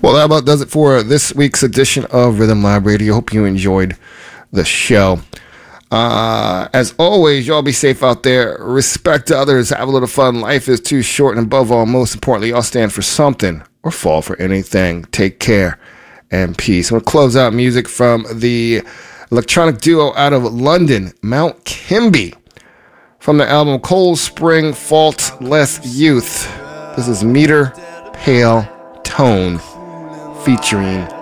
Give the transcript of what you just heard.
Well, that about does it for this week's edition of Rhythm Lab Radio. Hope you enjoyed the show. As always, y'all be safe out there. Respect others. Have a little fun. Life is too short. And above all, most importantly, y'all stand for something or fall for anything. Take care and peace. I'm going to close out music from the electronic duo out of London, Mount Kimby, from the album Cold Spring Faultless Youth. This is Meter Pale Tone featuring